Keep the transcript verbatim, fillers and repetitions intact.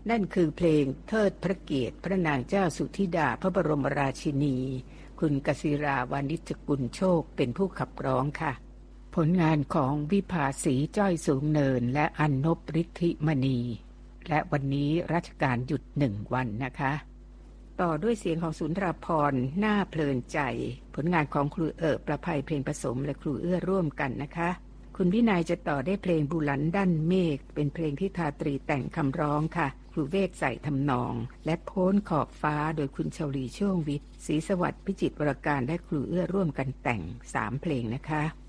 นั่นคือเพลงเทิดพระเกียรติพระนางเจ้าสุธิดาพระบรมราชินีคุณกศิราวานิชกุลโชคเป็นผู้ขับร้องค่ะผลงานของวิภาสีจ้อยสูงเนินและอันนบฤทธิมณีและวันนี้ราชการหยุดหนึ่งวันนะคะต่อด้วยเสียงของสุนทรภรณ์น่าเพลินใจผลงานของครูเอิบประภัยเพลงผสมและครูเอื้อร่วมกันนะคะคุณวินัยจะต่อได้เพลงบุหลันดั้นเมฆเป็นเพลงที่ทาตรีแต่งคำร้องค่ะครูเวกใส่ทำนองและโพ้นขอบฟ้าโดยคุณชลีช่วงวิทย์ศรีสวัสดิ์พิจิตรวรการและครูเอื้อร่วมกันแต่งสามเพลงนะคะ